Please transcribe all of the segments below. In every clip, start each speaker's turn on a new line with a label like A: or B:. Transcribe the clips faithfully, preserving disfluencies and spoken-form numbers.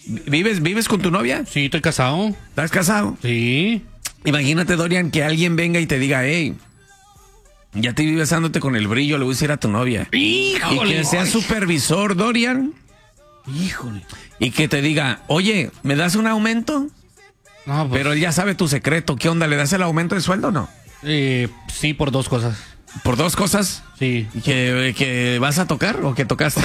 A: ¿Vives, ¿Vives con tu novia?
B: Sí, estoy casado.
A: ¿Estás casado?
B: Sí.
A: Imagínate, Dorian, que alguien venga y te diga, hey, ya te vi besándote con el brillo, le voy a decir a tu novia.
B: Híjole.
A: Y que sea supervisor, Dorian.
B: Híjole.
A: Y que te diga, oye, ¿me das un aumento?
B: No, pues,
A: Pero él ya sabe tu secreto. ¿Qué onda? ¿Le das el aumento de sueldo o no?
B: eh, sí, por dos cosas.
A: ¿Por dos cosas?
B: Sí.
A: ¿Que, que vas a tocar o que tocaste?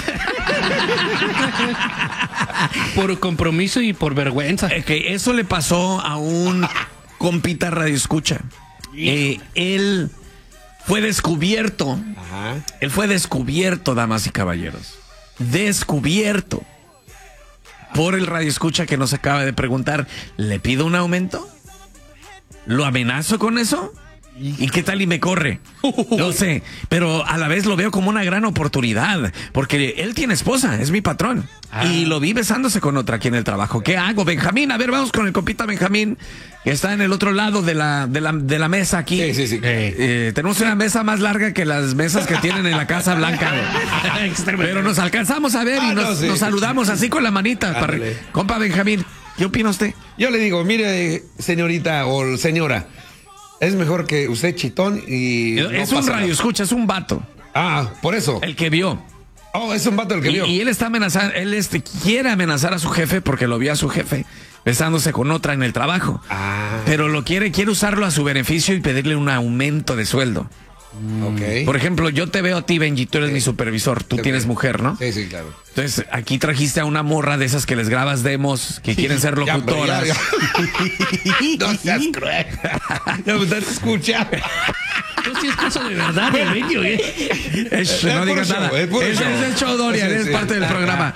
B: Por compromiso y por vergüenza.
A: Eh, que eso le pasó a un compita radioescucha. Eh, él fue descubierto.
C: Ajá.
A: Él fue descubierto, damas y caballeros. Descubierto por el radioescucha que nos acaba de preguntar, ¿le pido un aumento? ¿Lo amenazo con eso? ¿Y qué tal y me corre? No sé, pero a la vez lo veo como una gran oportunidad, porque él tiene esposa, es mi patrón,
B: ah.
A: y lo vi besándose con otra aquí en el trabajo. ¿Qué hago, Benjamín? A ver, vamos con el compita Benjamín, que está en el otro lado de la, de la, de la mesa aquí.
C: Sí, sí, sí.
A: Eh, eh, tenemos una mesa más larga que las mesas que tienen en la Casa Blanca. Pero nos alcanzamos a ver y
C: Ah,
A: nos,
C: no, sí.
A: nos saludamos así con la manita. Para,
C: Ándale.
A: compa Benjamín, ¿qué opina usted?
C: Yo le digo, mire, señorita o señora, es mejor que usted chitón y... no
A: es un
C: pasa
A: radio
C: nada.
A: escucha, es un vato.
C: Ah, por eso.
A: El que vio.
C: Oh, es un vato el que
A: Y,
C: vio.
A: y él está amenazando, él este, quiere amenazar a su jefe porque lo vio a su jefe besándose con otra en el trabajo.
C: Ah.
A: Pero lo quiere, quiere usarlo a su beneficio y pedirle un aumento de sueldo.
C: Ok.
A: Por ejemplo, yo te veo a ti, Benji, tú eres
C: Sí.
A: mi supervisor, tú
C: Sí,
A: tienes
C: sí.
A: mujer, ¿no?
C: Sí, sí, claro.
A: Entonces, aquí trajiste a una morra de esas que les grabas demos, que quieren ser
C: Ya, pero
A: locutoras.
C: ya, ya. No seas cruel. Ya me estás escuchando.
B: Tú sí es cosa de verdad, de Benio, ¿eh?
A: Es-
C: Es
A: no
C: puro
A: digas
C: show,
A: nada.
C: es puro
A: Es,
C: show.
A: es el show, Dorian,
C: Sí,
A: es
C: sí.
A: parte del programa.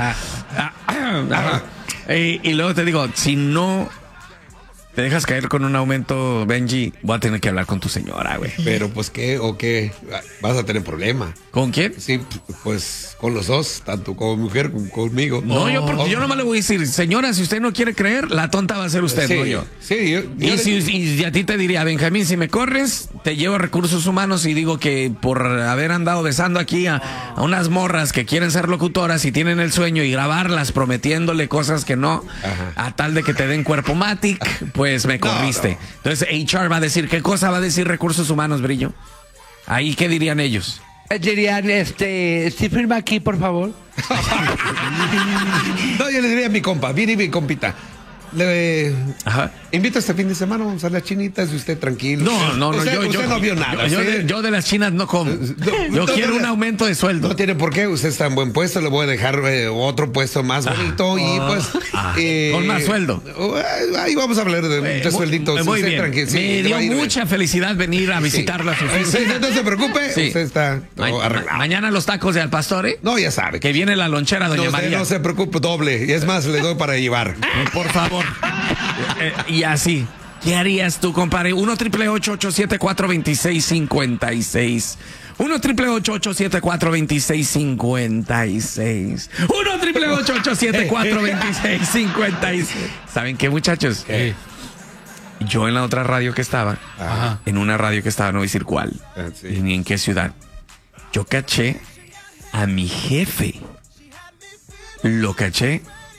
A: Y, y luego te digo, si no te dejas caer con un aumento, Benji, voy a tener que hablar con tu señora, güey.
C: Pero pues qué o qué, vas a tener problema.
A: ¿Con quién?
C: Sí, pues con los dos, tanto como mujer como conmigo.
A: No, yo, porque
C: Oh.
A: yo nomás le voy a decir, señora, si usted no quiere creer, la tonta va a ser usted,
C: sí,
A: no yo.
C: Sí, yo, yo
A: Y,
C: le-
A: si, y a ti te diría, Benjamín, si me corres, te llevo a recursos humanos y digo que por haber andado besando aquí a, a unas morras que quieren ser locutoras y tienen el sueño y grabarlas prometiéndole cosas que no,
C: Ajá.
A: a tal de que te den cuerpo matic, pues me corriste.
C: no.
A: Entonces H R va a decir, ¿qué cosa va a decir recursos humanos, Brillo? Ahí, ¿qué dirían ellos?
D: Dirían, este, si firma aquí, por favor.
C: No, yo le diría a mi compa, viene mi compita. Le
A: Ajá.
C: invito este fin de semana, vamos a las chinitas y usted tranquilo.
A: No, no, no,
C: Usted-
A: yo,
C: usted
A: yo
C: no vio nada.
A: Yo, yo
C: usted-
A: de, yo de las chinas no como.
C: No,
A: Yo
C: no,
A: quiero
C: no,
A: un
C: no.
A: aumento de sueldo.
C: No tiene por qué, usted está en buen puesto, le voy a dejar eh, otro puesto más bonito y pues...
A: Ah,
C: eh,
A: con más sueldo.
C: eh, Ahí vamos a hablar de, de
A: Eh,
C: suelditos.
A: muy
C: usted
A: bien.
C: tranquilo, sí,
A: Me
C: le
A: dio
C: va a ir bien.
A: mucha felicidad venir a visitarla. a su
C: Sí, sí, no se preocupe,
A: Sí.
C: usted está
A: Ma-
C: todo arreglado.
A: mañana los tacos de Al Pastore.
C: No, ya sabe.
A: Que viene la lonchera, doña
C: no, usted
A: María.
C: no se preocupe, doble. Y es más, le doy para llevar.
A: Por favor. Eh, eh, y así. ¿Qué harías tú, compadre? uno triple ocho ocho siete cuatro dos seis cinco seis. uno triple ocho ocho siete cuatro dos seis cinco seis. uno triple ocho ocho siete cuatro dos seis cinco seis. ¿Saben qué, muchachos?
B: ¿Qué?
A: Yo en la otra radio que estaba,
B: Ajá.
A: en una radio que estaba, no voy a decir cuál,
C: Ah, sí.
A: y ni en qué ciudad, yo caché a mi jefe. Lo caché.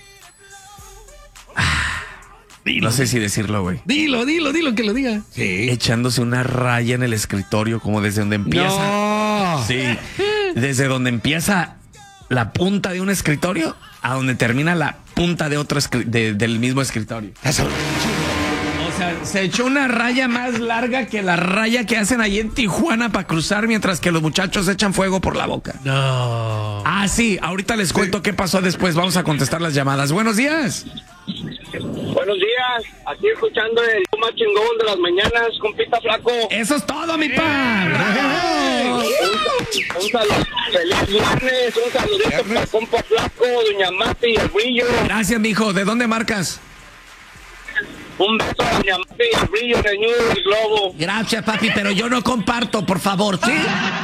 A: Ah, no sé si decirlo, güey.
B: Dilo, dilo, dilo, que lo diga.
C: Sí.
A: Echándose una raya en el escritorio, como desde donde empieza.
B: No.
A: Sí. Desde donde empieza la punta de un escritorio a donde termina la punta de otro escri- de- del mismo escritorio. O sea, se echó una raya más larga que la raya que hacen ahí en Tijuana para cruzar mientras que los muchachos echan fuego por la boca.
B: No.
A: Ah, sí, ahorita les cuento qué pasó después. Vamos a contestar las llamadas. Buenos días.
E: Buenos días, aquí escuchando el más chingón de las mañanas, compita flaco.
A: Eso es todo, mi pan.
E: Un, un saludo, feliz viernes, un saludito para compa flaco, doña Mati y el brillo.
A: Gracias, mijo. ¿De dónde marcas?
E: Un beso a doña Mati y el brillo, reñudo del globo.
A: Gracias, papi, pero yo no comparto, por favor, ¿sí?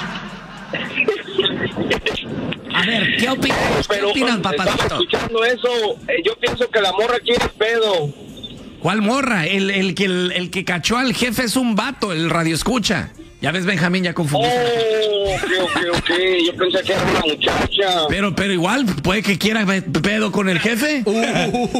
A: A ver, ¿qué opinan? ¿Qué
E: Pero
A: opinan,
E: estaba
A: papacito?
E: escuchando eso, eh, yo pienso que la morra quiere pedo.
A: ¿Cuál morra? El, el, que, el, el que cachó al jefe es un vato, el radio escucha. Ya ves, Benjamín, ya confundí.
E: Oh, ok, ok, ok, yo pensé que era una muchacha.
A: Pero, pero igual, puede que quiera pe- pedo con el jefe.